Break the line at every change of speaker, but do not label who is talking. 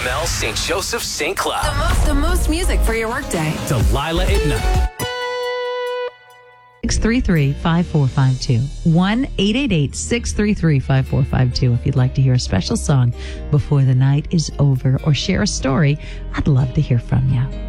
Carmel, St. Joseph, St. Cloud.
The most music for your workday.
Delilah at night.
633-5452. 1-888-633-5452. If you'd like to hear a special song before the night is over or share a story, I'd love to hear from you.